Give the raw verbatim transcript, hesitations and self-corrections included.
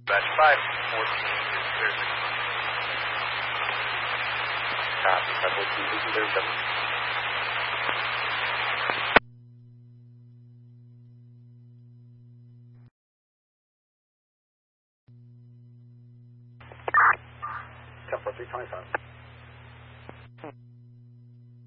Batch five fourteen is clear. Copy. five fourteen is clear. ten four three twenty-seven.